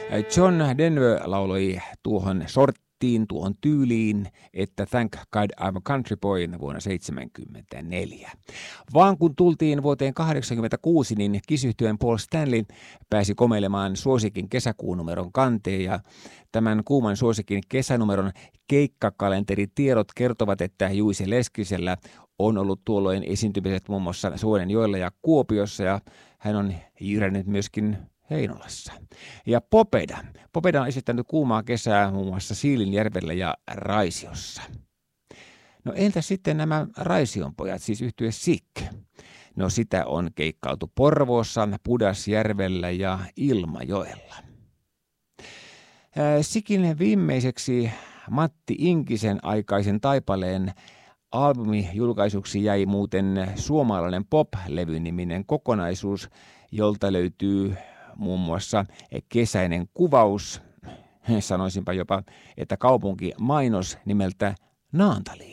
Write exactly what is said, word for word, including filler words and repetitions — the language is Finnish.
John Denver lauloi tuohon sorttiin, tuohon tyyliin, että Thank God I'm a Country Boy vuonna seitsemänkymmentäneljä. Vaan kun tultiin vuoteen kahdeksankymmentäkuusi, niin Kiss-yhtyeen Paul Stanley pääsi komeilemaan suosikin kesäkuun numeron kanteen, ja tämän kuuman suosikin kesänumeron keikkakalenteritiedot kertovat, että Juise Leskisellä on ollut tuolloin esiintymiset muun muassa Suonenjoella ja Kuopiossa, ja hän on jyrännyt myöskin Heinolassa. Ja Popeda. Popeda on esittänyt kuumaa kesää muun muassa Siilinjärvellä ja Raisiossa. No entä sitten nämä Raision pojat, siis yhtye Sick? No sitä on keikkailtu Porvoossa, Pudasjärvellä ja Ilmajoella. Sickin viimeiseksi Matti Inkisen aikaisen taipaleen albumijulkaisuksi jäi muuten Suomalainen pop-levy-niminen kokonaisuus, jolta löytyy muun muassa kesäinen kuvaus, sanoisinpa jopa, että kaupunki mainos nimeltä Naantali.